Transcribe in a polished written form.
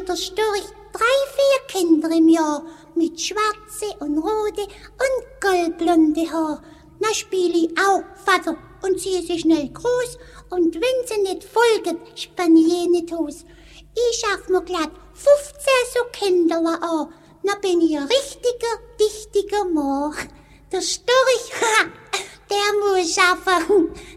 der Storch 3, 4 Kinder im Jahr mit schwarze und rote und goldblonde Haar. Na spiel ich auch Vater und ziehe sie schnell groß und wenn sie nicht folgen, spann ich jene Toes. Ich schaff mir glatt 15 so Kinderla an, na bin ich ein richtiger, dichtiger Mann. Der Storch, der muss schaffen,